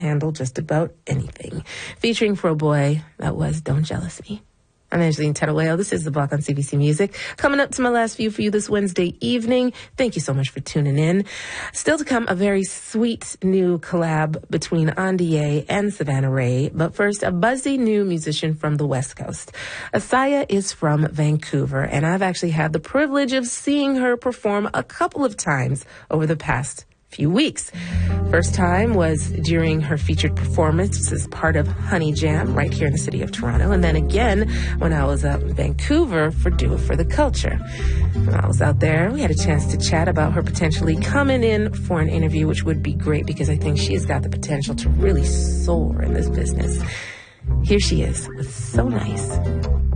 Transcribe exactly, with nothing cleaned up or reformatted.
handle just about anything. Featuring for a boy, that was Don't Jealous Me. I'm Angeline Terueo. This is The Block on C B C Music. Coming up to my last few for you this Wednesday evening. Thank you so much for tuning in. Still to come, a very sweet new collab between Andie and Savannah Ray. But first, a buzzy new musician from the West Coast. Asaya is from Vancouver, and I've actually had the privilege of seeing her perform a couple of times over the past few weeks. First time was during her featured performance as part of Honey Jam right here in the city of Toronto. And then again when I was up in Vancouver for Do It For The Culture. When I was out there, we had a chance to chat about her potentially coming in for an interview, which would be great because I think she has got the potential to really soar in this business. Here she is with So Nice.